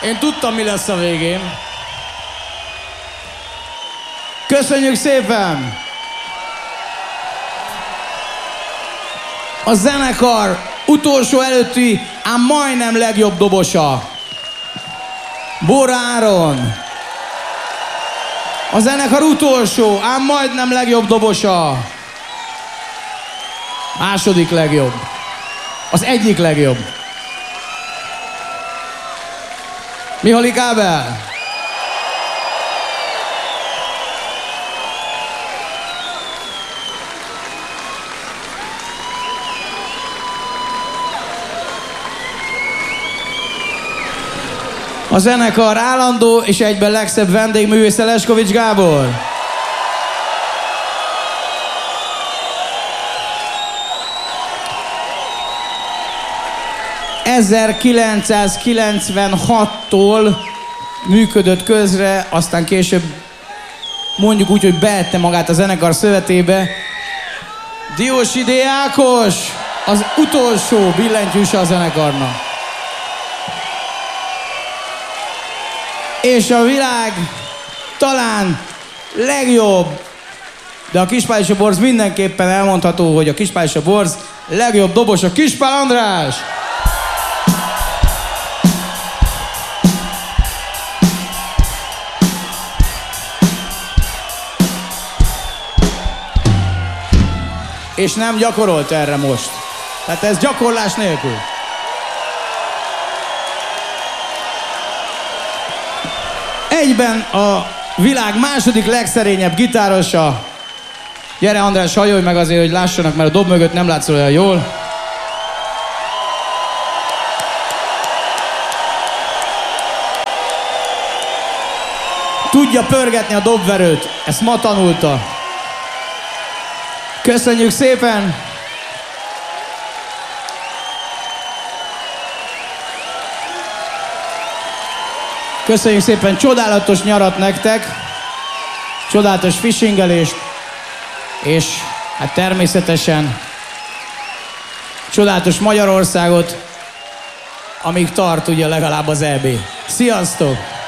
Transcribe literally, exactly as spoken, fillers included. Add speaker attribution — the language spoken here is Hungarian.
Speaker 1: Én tudtam, mi lesz a végén. Köszönjük szépen! A zenekar utolsó előtti, ám majdnem legjobb dobosa. Bóra Áron. A zenekar utolsó, ám majdnem legjobb dobosa. Második legjobb. Az egyik legjobb. Mihály Kábel. A zenekar állandó és egyben legszebb vendégművésze Leskovics Gábor. ezerkilencszázkilencvenhattól működött közre, aztán később mondjuk úgy, hogy beette magát a zenekar szövetébe. Diósi D. Ákos, az utolsó billentyűse a zenekarnak. És a világ talán legjobb, de a Kispál és a Borz mindenképpen elmondható, hogy a Kispál és a Borz legjobb dobos a Kispál András. És nem gyakorolt erre most. Tehát ez gyakorlás nélkül. Egyben a világ második legszerényebb gitárosa. Gyere András, hajolj meg azért, hogy lássanak, mert a dob mögött nem látszol olyan jól. Tudja pörgetni a dobverőt, ezt ma tanulta. Köszönjük szépen! Köszönjük szépen, csodálatos nyarat nektek, csodálatos fishingelést, és hát természetesen csodálatos Magyarországot, amíg tart ugye legalább az é bé. Sziasztok!